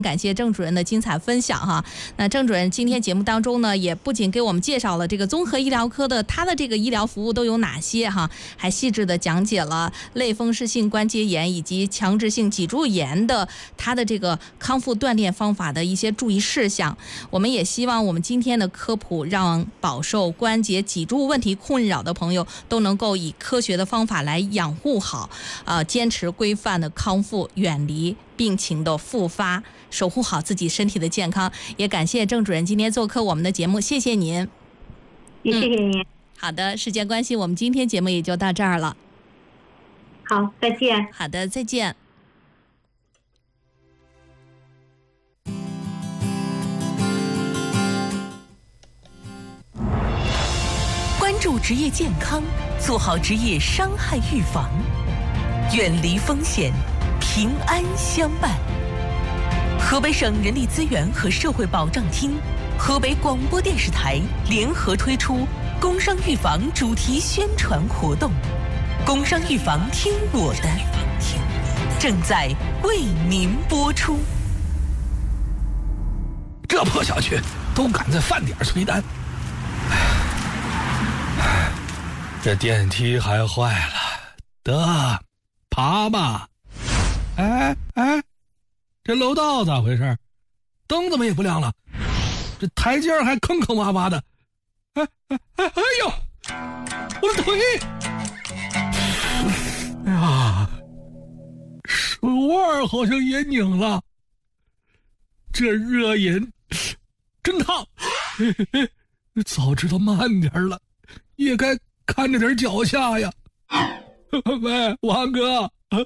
感谢郑主任的精彩分享哈。那郑主任今天节目当中呢，也不仅给我们介绍了这个综合医疗科的它的这个医疗服务都有哪些哈，还细致的讲解了类风湿性关节炎以及强直性脊柱炎的它的这个康复锻炼方法的一些注意事项。我们也希望我们今天的科普让饱受关节脊柱问题困扰的朋友都能够以科学的方法来养护好，坚持规范的康复，远离病情的复发，守护好自己身体的健康。也感谢郑主任今天做客我们的节目，谢谢您。 也谢谢您。 好的，时间关系，我们今天节目也就到这儿了。 好，再见。 好的，再见。 关注职业健康，做好职业伤害预防，远离风险，平安相伴。河北省人力资源和社会保障厅、河北广播电视台联合推出工伤预防主题宣传活动，工伤预防听我的，正在为您播出。 这破小区都赶在饭点催单，这电梯还坏了，得爬吧。哎，这楼道咋回事？灯怎么也不亮了？这台阶还坑坑洼洼的。哎呦，我的腿！哎呀，手腕好像也拧了。这热饮真烫，早知道慢点了，也该看着点脚下呀。喂，王哥，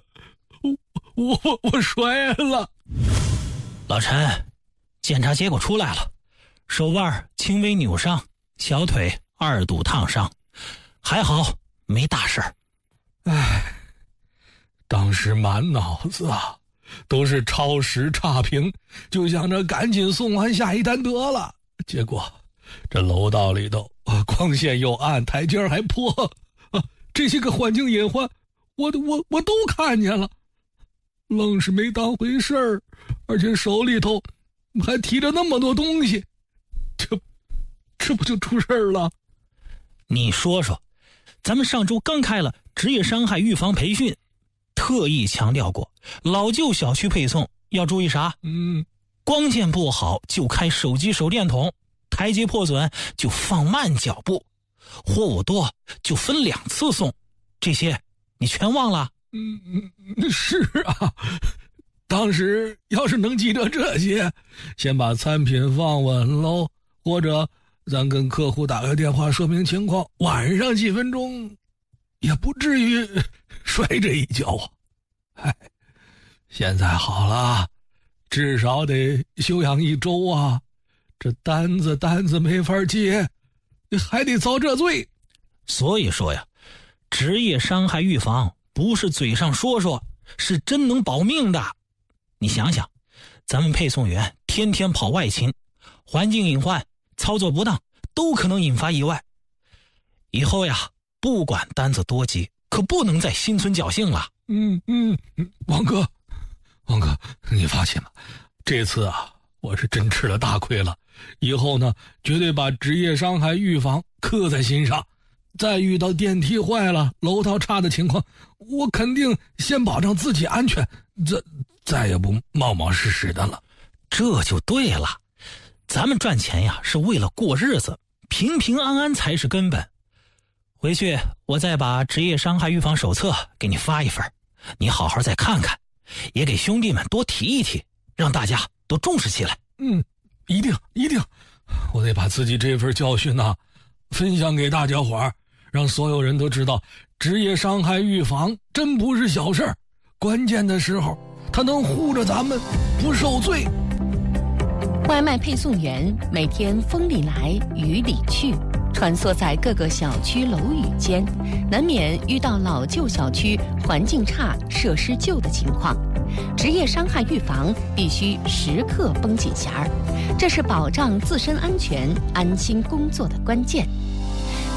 我摔了。 老陈，检查结果出来了，手腕轻微扭伤，小腿2度烫伤，还好没大事儿。 哎，当时满脑子啊都是超时差评，就想着赶紧送完下一单得了。结果这楼道里头光线又暗，台阶还破，这些个环境隐患我都看见了，愣是没当回事儿，而且手里头还提着那么多东西，这不就出事儿了？ 你说说，咱们上周刚开了职业伤害预防培训，特意强调过老旧小区配送要注意啥？光线不好就开手机手电筒，台阶破损就放慢脚步，货物多就分2次送，这些你全忘了？ 是啊，当时要是能记着这些，先把产品放稳喽，或者咱跟客户打个电话说明情况，晚上几分钟也不至于摔这一跤啊。哎，现在好了，至少得休养1周啊，这单子没法接，还得遭这罪。 所以说呀，职业伤害预防不是嘴上说说，是真能保命的。你想想，咱们配送员天天跑外勤，环境隐患、操作不当都可能引发意外。以后呀，不管单子多急，可不能再心存侥幸了。 王哥，你放心吧，这次啊，我是真吃了大亏了。以后呢，绝对把职业伤害预防刻在心上。再遇到电梯坏了、楼道差的情况，我肯定先保障自己安全，再也不冒失的了。 这就对了，咱们赚钱呀是为了过日子，平平安安才是根本。回去我再把职业伤害预防手册给你发一份，你好好再看看，也给兄弟们多提一提，让大家都重视起来。 一定，我得把自己这份教训呢分享给大家伙儿，让所有人都知道，职业伤害预防真不是小事儿，关键的时候它能护着咱们不受罪。 外卖配送员每天风里来雨里去，穿梭在各个小区楼宇间，难免遇到老旧小区环境差、设施旧的情况。职业伤害预防必须时刻绷紧弦儿，这是保障自身安全、安心工作的关键。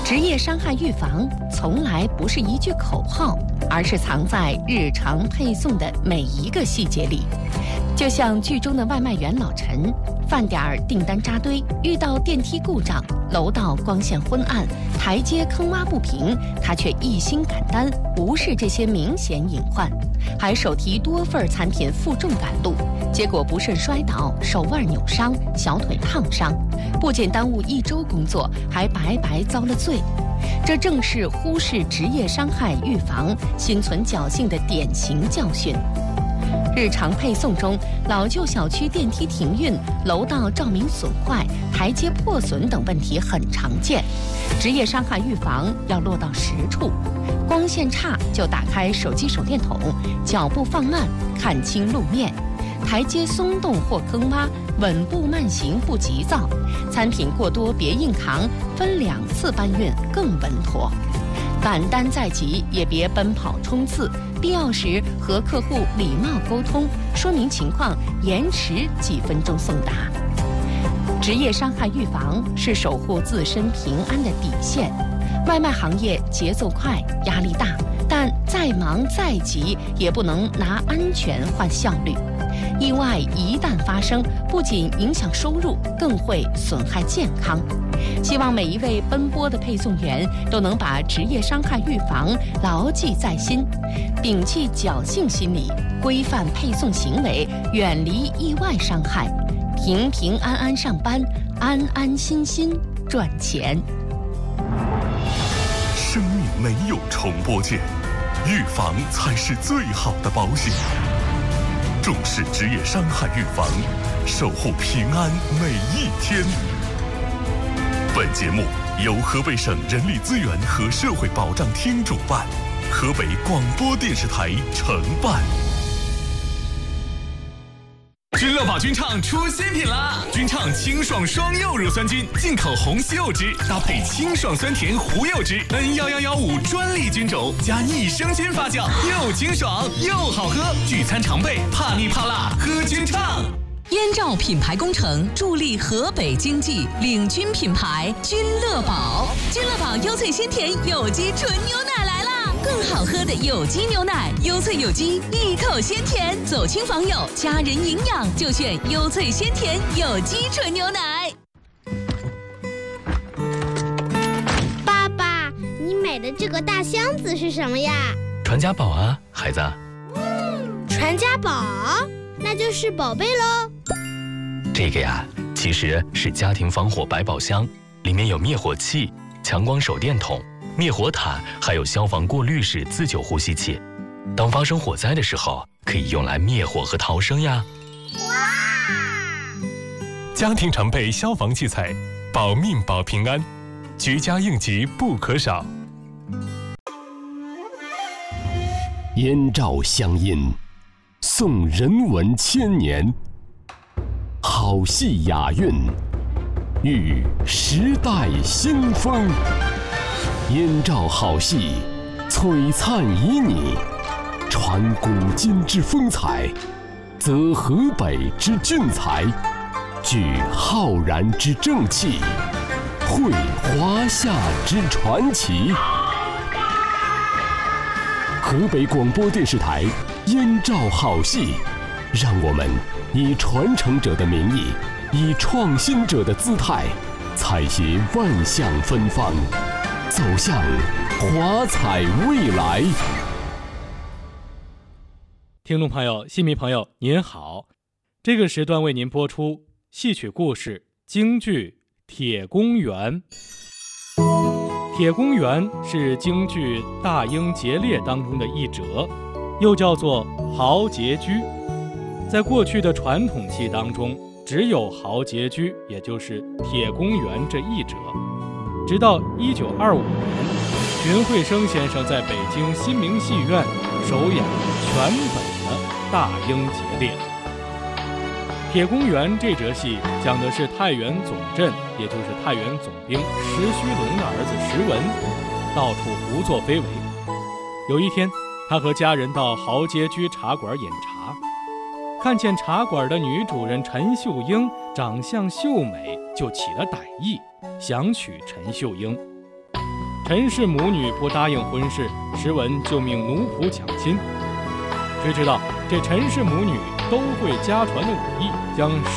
职业伤害预防从来不是一句口号，而是藏在日常配送的每一个细节里。就像剧中的外卖员老陈，饭点儿订单扎堆，遇到电梯故障、楼道光线昏暗、台阶坑洼不平，他却一心赶单，无视这些明显隐患，还手提多份产品负重赶路，结果不慎摔倒，手腕扭伤，小腿烫伤，不仅耽误1周工作，还白白遭了罪。这正是忽视职业伤害预防、心存侥幸的典型教训。日常配送中，老旧小区电梯停运、楼道照明损坏、台阶破损等问题很常见。职业伤害预防要落到实处，光线差就打开手机手电筒，脚步放慢，看清路面；台阶松动或坑洼，稳步慢行不急躁；餐品过多别硬扛，分2次搬运更稳妥。赶单在即也别奔跑冲刺，必要时和客户礼貌沟通，说明情况，延迟几分钟送达。职业伤害预防是守护自身平安的底线。外卖行业节奏快，压力大，但再忙再急也不能拿安全换效率。意外一旦发生，不仅影响收入，更会损害健康。希望每一位奔波的配送员都能把职业伤害预防牢记在心，摒弃侥幸心理，规范配送行为，远离意外伤害，平平安安上班，安安心心赚钱。 生命没有重播键，预防才是最好的保险。重视职业伤害预防，守护平安每一天。本节目由河北省人力资源和社会保障厅主办，河北广播电视台承办。 君乐宝君畅出新品啦！君畅清爽双柚乳酸菌，进口红西柚汁，搭配清爽酸甜胡柚汁，N11115专利菌种，加益生菌发酵，又清爽又好喝。聚餐常备，怕腻怕辣，喝君畅。 燕赵品牌工程助力河北经济，领军品牌君乐宝。君乐宝优萃鲜甜有机纯牛奶来啦！更好喝的有机牛奶，优萃有机，一口鲜甜，走亲访友，家人营养就选优萃鲜甜有机纯牛奶。 爸爸，你买的这个大箱子是什么呀？ 传家宝啊，孩子。 传家宝？那就是宝贝喽。 这个呀，其实是家庭防火百宝箱，里面有灭火器、强光手电筒、灭火毯，还有消防过滤式自救呼吸器。当发生火灾的时候，可以用来灭火和逃生呀。 哇！ 家庭常备消防器材，保命保平安，居家应急不可少。 燕赵乡音，颂人文千年，好戏雅韵，遇时代新风。燕赵好戏，璀璨旖旎，传古今之风采，则河北之俊才，聚浩然之正气，绘华夏之传奇。河北广播电视台燕赵好戏，让我们以传承者的名义，以创新者的姿态，采撷万象芬芳，走向华彩未来。 听众朋友、戏迷朋友您好，这个时段为您播出戏曲故事京剧《铁公园》。铁公园是京剧《大英劫猎》当中的一折，又叫做豪杰居。在过去的传统戏当中，只有豪杰居，也就是铁公园这一折。直到1925年，荀慧生先生在北京新明戏院首演全本的《大英劫猎》。铁公园这折戏讲的是太原总镇，也就是太原总兵石须龙的儿子石文，到处胡作非为。有一天，他和家人到豪杰居茶馆饮茶，看见茶馆的女主人陈秀英长相秀美，就起了歹意，想娶陈秀英。 陈氏母女不答应婚事，石文就命奴仆抢亲。谁知道这陈氏母女都会家传的武艺，将